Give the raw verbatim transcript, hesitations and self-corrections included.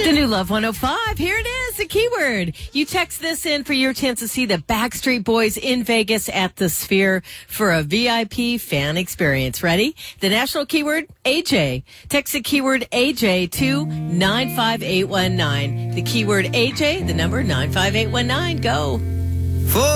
The new Love one oh five. Here it is, the keyword. You text this in for your chance to see the Backstreet Boys in Vegas at the Sphere for a V I P fan experience. Ready? The national keyword, A J. Text the keyword A J to nine five eight one nine. The keyword A J, the number nine five eight one nine. Go.